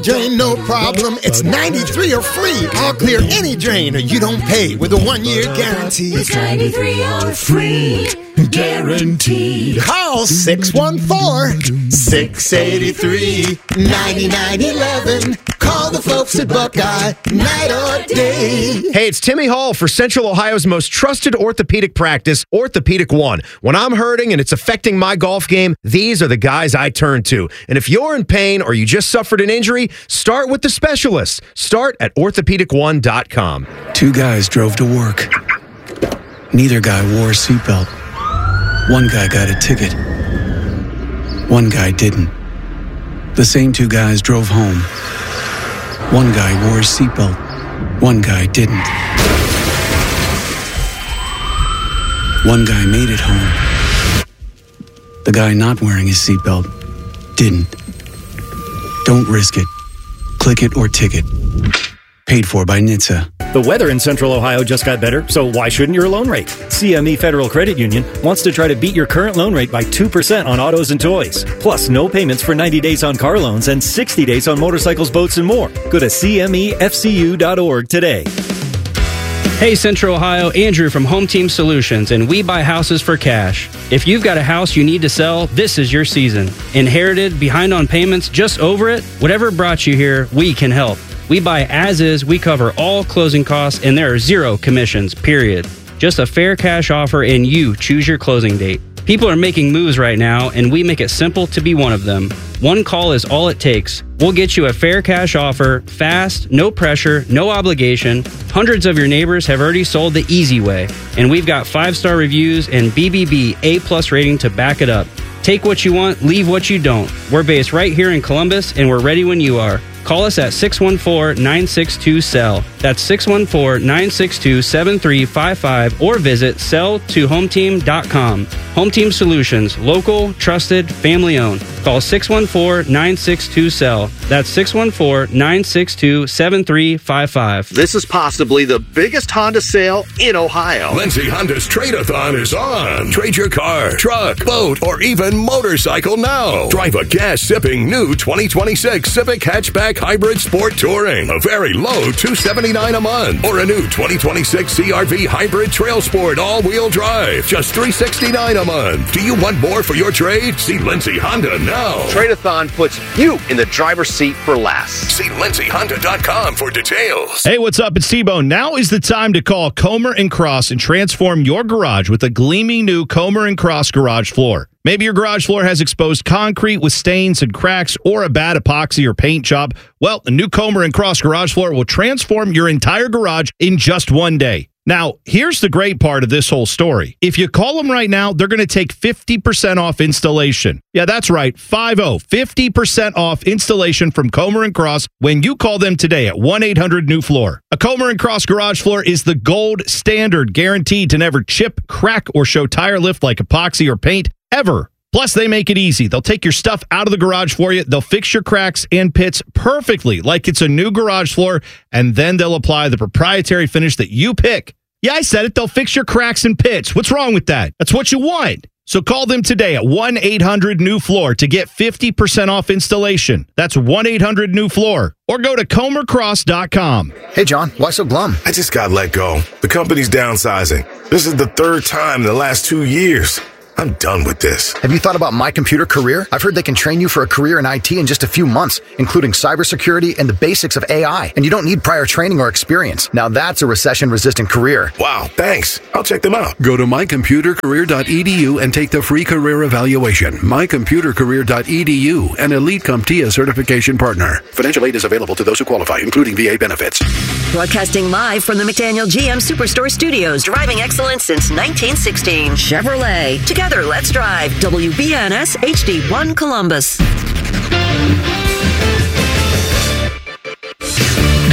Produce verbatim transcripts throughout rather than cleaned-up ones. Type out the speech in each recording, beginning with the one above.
drain, no problem. It's ninety-three or free. I'll clear any drain or you don't pay with a one-year guarantee. It's ninety-three or free. Guaranteed. Call six one four, six eight three, nine nine one one. Call the folks at Buckeye, night or day. Hey, it's Timmy Hall for Central Ohio's most trusted orthopedic practice, Orthopedic One. When I'm hurting and it's affecting my golf game, these are the guys I turn to. And if you're in pain or you just suffered an injury, start with the specialists. Start at orthopedic one dot com. Two guys drove to work. Neither guy wore a seatbelt. One guy got a ticket. One guy didn't. The same two guys drove home. One guy wore a seatbelt. One guy didn't. One guy made it home. The guy not wearing his seatbelt didn't. Don't risk it. Click it or ticket. Paid for by N H T S A. The weather in Central Ohio just got better, so why shouldn't your loan rate? C M E Federal Credit Union wants to try to beat your current loan rate by two percent on autos and toys. Plus, no payments for ninety days on car loans and sixty days on motorcycles, boats, and more. Go to C M E F C U dot org today. Hey Central Ohio, Andrew from Home Team Solutions, and we buy houses for cash. If you've got a house you need to sell, this is your season. Inherited, behind on payments, just over it? Whatever brought you here, we can help. We buy as is, we cover all closing costs, and there are zero commissions, period. Just a fair cash offer, and you choose your closing date. People are making moves right now, and we make it simple to be one of them. One call is all it takes. We'll get you a fair cash offer, fast, no pressure, no obligation. Hundreds of your neighbors have already sold the easy way, and we've got five-star reviews and B B B A-plus rating to back it up. Take what you want, leave what you don't. We're based right here in Columbus, and we're ready when you are. Call us at six one four, nine six two, S E L L. That's six one four, nine six two, seven three five five or visit sell to home team dot com. Home Team Solutions, local, trusted, family owned. Call six one four, nine six two, S E L L. That's six one four, nine six two, seven three five five. This is possibly the biggest Honda sale in Ohio. Lindsay Honda's Trade-a-thon is on. Trade your car, truck, boat, or even motorcycle now. Drive a gas-sipping new twenty twenty-six Civic Hatchback Hybrid Sport Touring. A very low two hundred seventy-nine dollars a month. Or a new twenty twenty-six C R V Hybrid Trail Sport all-wheel drive. Just three hundred sixty-nine dollars a month. Do you want more for your trade? See Lindsay Honda now. Trade-a-thon puts you in the driver's seat for less. See lindsay honda dot com for details. Hey, what's up? It's T-Bone. Now is the time to call Comer and Cross and transform your garage with a gleaming new Comer and Cross garage floor. Maybe your garage floor has exposed concrete with stains and cracks or a bad epoxy or paint job. Well, the new Comer and Cross garage floor will transform your entire garage in just one day. Now, here's the great part of this whole story. If you call them right now, they're going to take fifty percent off installation. Yeah, that's right, five oh, fifty percent off installation from Comer and Cross when you call them today at one eight hundred new floor. A Comer and Cross garage floor is the gold standard, guaranteed to never chip, crack, or show tire lift like epoxy or paint ever. Plus, they make it easy. They'll take your stuff out of the garage for you. They'll fix your cracks and pits perfectly like it's a new garage floor, and then they'll apply the proprietary finish that you pick. Yeah, I said it. They'll fix your cracks and pits. What's wrong with that? That's what you want. So call them today at one eight hundred new floor to get fifty percent off installation. That's one eight hundred new floor. Or go to comer cross dot com. Hey, John, why so glum? I just got let go. The company's downsizing. This is the third time in the last two years. I'm done with this. Have you thought about My Computer Career? I've heard they can train you for a career in I T in just a few months, including cybersecurity and the basics of A I. And you don't need prior training or experience. Now that's a recession-resistant career. Wow, thanks. I'll check them out. Go to my computer career dot e d u and take the free career evaluation. my computer career dot e d u, an Elite CompTIA certification partner. Financial aid is available to those who qualify, including V A benefits. Broadcasting live from the McDaniel G M Superstore Studios, driving excellence since nineteen sixteen. Chevrolet. Together, let's drive. W B N S H D one Columbus.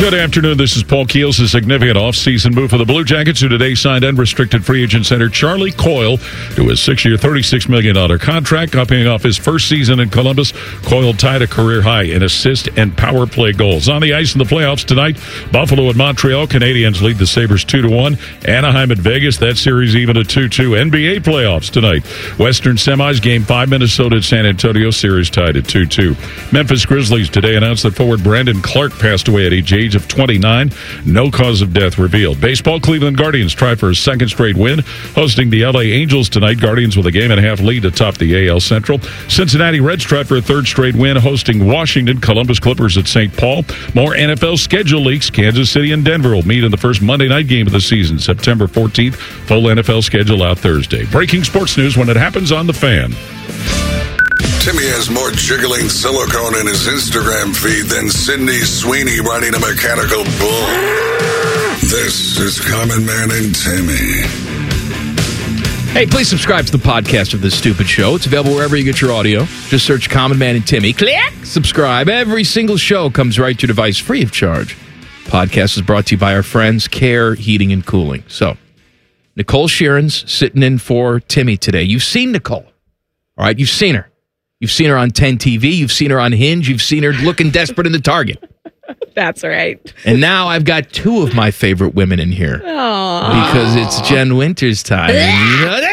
Good afternoon. This is Paul Keels. A significant offseason move for the Blue Jackets, who today signed unrestricted free agent center Charlie Coyle to a six-year, thirty-six million dollars contract. Copying off his first season in Columbus, Coyle tied a career high in assist and power play goals. On the ice in the playoffs tonight, Buffalo and Montreal. Canadiens lead the Sabres two to one. Anaheim at Vegas. That series even at two two. N B A playoffs tonight. Western semis, game five, Minnesota at San Antonio. Series tied at two two. Memphis Grizzlies today announced that forward Brandon Clark passed away at age age of twenty-nine. No cause of death revealed. Baseball, Cleveland Guardians try for a second straight win, hosting the L A Angels tonight. Guardians with a game and a half lead atop the A L Central. Cincinnati Reds try for a third straight win, hosting Washington. Columbus Clippers at Saint Paul. More N F L schedule leaks. Kansas City and Denver will meet in the first Monday night game of the season, September fourteenth. Full N F L schedule out Thursday. Breaking sports news when it happens on The Fan. Timmy has more jiggling silicone in his Instagram feed than Sydney Sweeney riding a mechanical bull. This is Common Man and Timmy. Hey, please subscribe to the podcast of This Stupid Show. It's available wherever you get your audio. Just search Common Man and Timmy. Click subscribe. Every single show comes right to your device free of charge. Podcast is brought to you by our friends Care Heating and Cooling. So, Nicole Sheeran's sitting in for Timmy today. You've seen Nicole. All right, you've seen her. You've seen her on ten T V. You've seen her on Hinge. You've seen her looking desperate in the Target. That's right. And now I've got two of my favorite women in here. Aww. Because it's Jen Winters time. And you know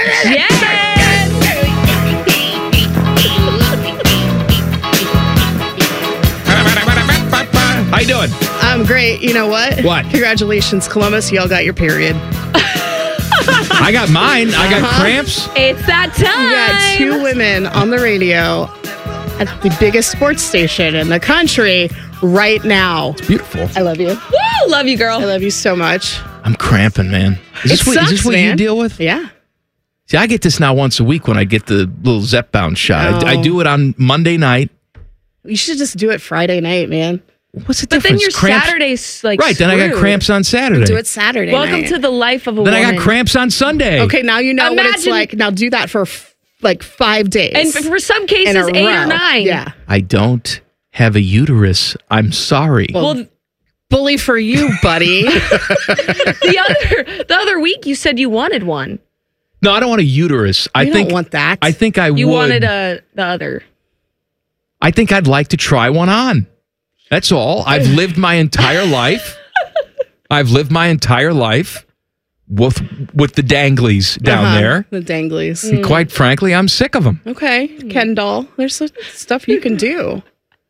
How you doing? I'm great. You know what? What? Congratulations, Columbus. Y'all got your period. I got mine. I got Uh-huh. cramps. It's that time. You got two women on the radio at the biggest sports station in the country right now. It's beautiful. I love you. Woo! Love you, girl. I love you so much. I'm cramping, man. Is this, It what, is this sucks, what you man. deal with? Yeah. See, I get this now once a week when I get the little Zepbound shot. I, I Oh. do it on Monday night. You should just do it Friday night, man. What's the But then difference? your Cramps- Saturday's like Right, then I got screwed. cramps on Saturday. Do it Saturday Welcome night. to the life of a Then woman. I got cramps on Sunday. Okay, now you know what it's Imagine- like. Now do that for f- like five days. And for some in cases, a eight row. or nine. Yeah. I don't have a uterus. I'm sorry. Well, Bully for you, buddy. the other the other week you said you wanted one. No, I don't want a uterus. I You think don't want that. I think I You would. wanted a the other. I think I'd like to try one on. That's all. I've lived my entire life. I've lived my entire life with with the danglies down Uh-huh, there. The danglies. And quite frankly, I'm sick of them. Okay, Ken doll. There's some stuff you can do.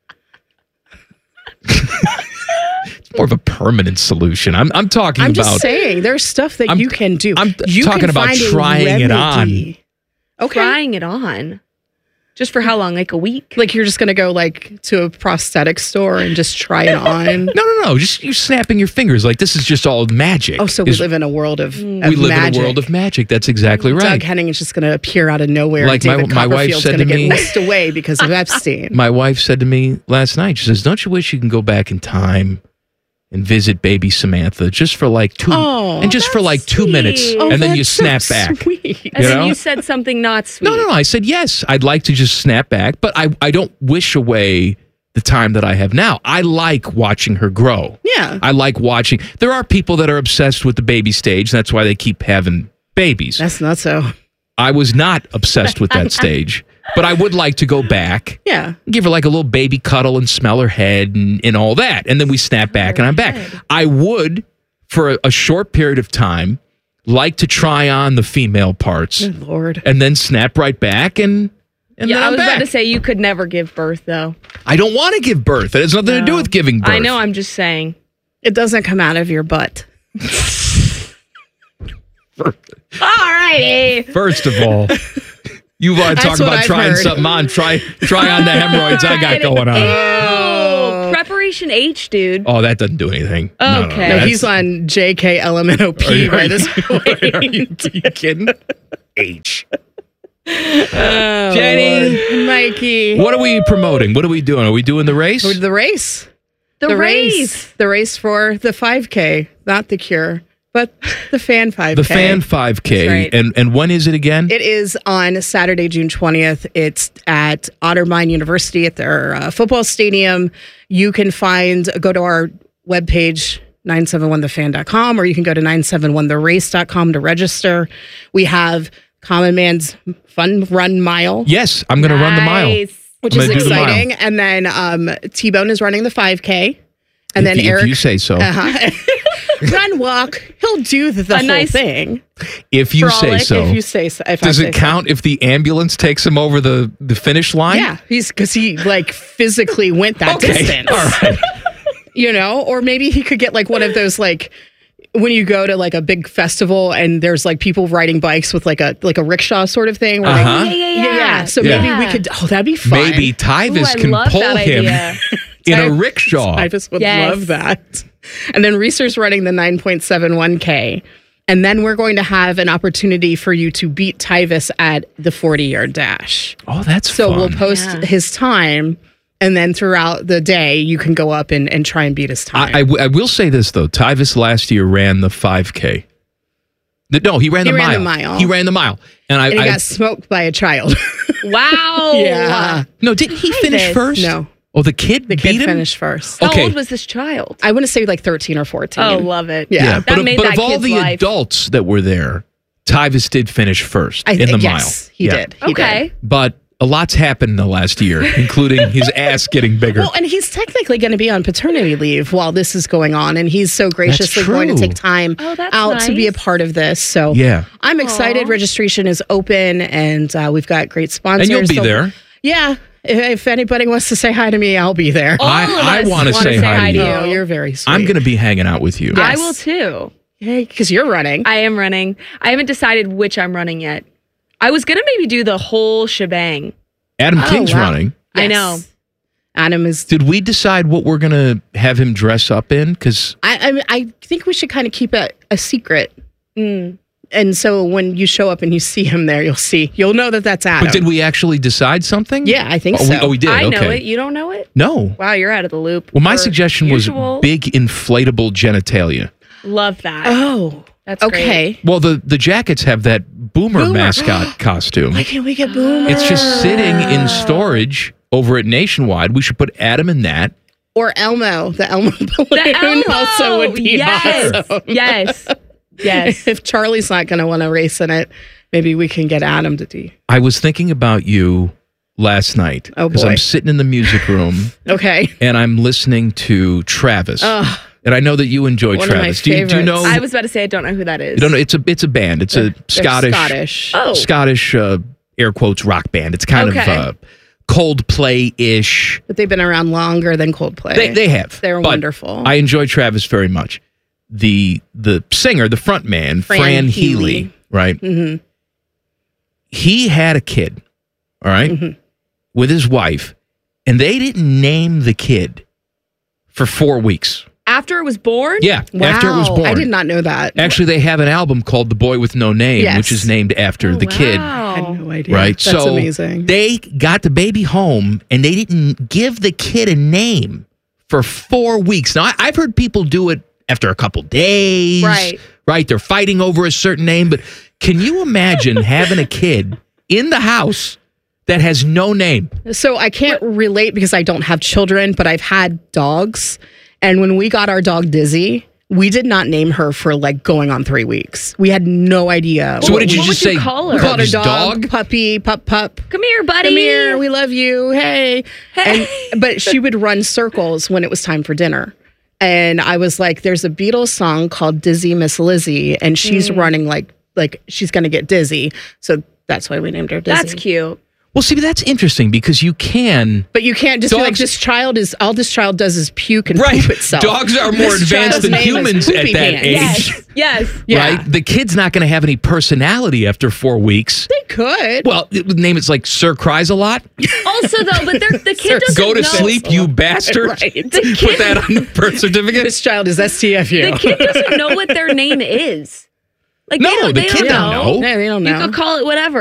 It's more of a permanent solution. I'm I'm talking I'm about. just saying, there's stuff that I'm- you can do. I'm you talking can about find a trying it on. remedy. Okay. Trying it on. Just for how long? Like a week? Like you're just gonna go like to a prosthetic store and just try it on. No, no, no. Just you snapping your fingers like this is just all magic. Oh, so we Is- live in a world of, we of live magic. in a world of magic. That's exactly right. Doug Henning is just going to appear out of nowhere. Like my- David my wife Copperfield's said going to to get me- whisked away because of Epstein. My wife said to me last night, she says, "Don't you wish you can go back in time and visit baby Samantha just for like two Oh, and just for like two sweet. minutes, Oh, and then you that's so snap back." sweet. And You then know? you said something not sweet. No, no, no. I said yes. I'd like to just snap back, but I I don't wish away the time that I have now. I like watching her grow. Yeah. I like watching. There are people that are obsessed with the baby stage. That's why they keep having babies. That's not so. I was not obsessed with that stage, but I would like to go back. Yeah. Give her like a little baby cuddle and smell her head and, and all that. And then we snap back and I'm back. I would, for a, a short period of time, like to try on the female parts Good Lord. and then snap right back and, and yeah, then I I'm was back. about to say you could never give birth, though. I don't want to give birth. It has nothing to do No. with giving birth. I know. I'm just saying. It doesn't come out of your butt. All righty. First of all, you want to That's talk what about I've trying heard. something on. Try try on the hemorrhoids I got going on. Ew. Preparation H, dude. Oh, that doesn't do anything. No, no, Okay. No, that's- he's on J K L M N O Are P you- by are this you- point. Are you, are you kidding? H. Oh, Jenny. Lord. Mikey. What are we promoting? What are we doing? Are we doing the race? The race. The, race. The race for the five K, not the cure, but the fan five K. The Fan five K. That's right. And and when is it again? It is on Saturday, June twentieth. It's at Otterbein University at their uh, football stadium. You can find, go to our webpage, nine seven one the fan dot com, or you can go to nine seven one the race dot com to register. We have Common Man's Fun Run Mile. Yes, I'm going to run the mile. Which I'm is gonna do the mile. exciting. And then um, T-Bone is running the five K. And If then you- if Eric. you say so. Uh-huh. Run, walk. He'll do the, the A whole nice- thing. If you say Frolic, so. If you say so. If I Does say it so. count if the ambulance takes him over the, the finish line? Yeah, he's because he like physically went that Okay, distance. all right. You know, or maybe he could get like one of those like when you go to like a big festival and there's like people riding bikes with like a like a rickshaw sort of thing. Where Uh-huh. they, Yeah, yeah, yeah. So Yeah. maybe we could. Oh, that'd be fun. Maybe Tyvis Ooh, I can love pull that him idea. in a Ty- rickshaw. Tyvis would Yes. love that. And then Reese's running the nine point seven one K. And then we're going to have an opportunity for you to beat Tyvis at the forty-yard dash. Oh, that's So fun. we'll post Yeah. his time, and then throughout the day, you can go up and, and try and beat his time. I, I, w- I will say this, though. Tyvis last year ran the five K. The- no, he ran, He the, ran mile. the mile. He ran the mile. And I, and he I got smoked by a child. Wow. Yeah. No, didn't he finish Tyvis. first? No. Oh, the kid The beat kid him? finished first. How Okay. old was this child? I want to say like thirteen or fourteen. Oh, love it. Yeah. Yeah, That but, of- made but that of all kid's the life. adults that were there, Tyvis did finish first I, in the yes, mile. he Yeah. did. He Okay. did. But a lot's happened in the last year, including his ass getting bigger. Well, and he's technically going to be on paternity leave while this is going on, and he's so graciously going to true. take time Oh, that's out to be a nice. part of this. So Yeah. I'm excited. Aw. Registration is open, and uh, we've got great sponsors. And you'll be So- there. Yeah. If, if anybody wants to say hi to me, I'll be there. All I- of I us wanna wanna say hi to you. Oh, you're very sweet. I'm going to be hanging out with you. I Yes. will too. because you're running. I am running. I haven't decided which I'm running yet. I was gonna maybe do the whole shebang. Adam Oh, King's wow. running. I Yes. know. Adam is. Did we decide what we're going to have him dress up in? Because I, I I think we should kind of keep it a secret. Mm. And so when you show up and you see him there, you'll see, you'll know that that's Adam. But did we actually decide something? Yeah, I think oh, so. We, oh, we did. I okay. know it. You don't know it? No. Wow, you're out of the loop. Well, my Per suggestion usual. was big inflatable genitalia. Love that. Oh, That's okay. great. Well, the, the jackets have that boomer, Boomer. mascot costume. Why can't we get Boomer? It's just sitting in storage over at Nationwide. We should put Adam in that. Or Elmo. The Elmo balloon The Elmo! also would be yes. awesome. Yes. Yes. If Charlie's not going to want to race in it, maybe we can get Adam to do. I was thinking about you last night. Oh, Because boy. I'm sitting in the music room Okay. and I'm listening to Travis. Ugh. And I know that you enjoy One of my Travis. Do you, do you favorites. know? I was about to say I don't know who that is. you don't know. It's a it's a band. It's a They're Scottish Scottish. Oh. Scottish uh, air quotes rock band. It's kind Okay. of uh, Coldplay ish. But they've been around longer than Coldplay. They they have. They're But wonderful. I enjoy Travis very much. The the singer, the front man, Fran, Fran Healy, Healy. right? hmm He had a kid, all right, Mhm. with his wife, and they didn't name the kid for four weeks. After it was born? Yeah, after it was Wow. born. I did not know that. Actually, they have an album called "The Boy with No Name," Yes. which is named after Oh, the kid. wow. I had no idea. Right, That's so amazing. they got the baby home, and they didn't give the kid a name for four weeks. Now, I, I've heard people do it after a couple days. Right. Right, they're fighting over a certain name, but can you imagine having a kid in the house that has no name? So I can't relate because I don't have children, but I've had dogs. And when we got our dog Dizzy, we did not name her for like going on three weeks. We had no idea. So what did you What just would you say? call her? We called her His dog, puppy, pup, pup. Come here, buddy. Come here, we love you. Hey. Hey. And but she would run circles when it was time for dinner. And I was like, there's a Beatles song called Dizzy Miss Lizzy, and she's Mm. running like like she's gonna get dizzy. So that's why we named her Dizzy. That's cute. Well, see, that's interesting because you can. But you can't just be like, Dogs- this child is, all this child does is puke and Right. poop itself. Dogs are more This advanced child's than name is humans at Poopy that Pants. age. Yes. Yes. Yeah. Right? The kid's not going to have any personality after four weeks. They could. Well, the name it's like Sir Cries a Lot. Also, though, but they're- the kid doesn't Go to know. sleep, you bastard. Right. The Put kid, that on the birth certificate. This child is S T F U. the kid doesn't know what their name is. Like, No, they don't, the they kid don't don't know. No, they don't You know. could call it whatever.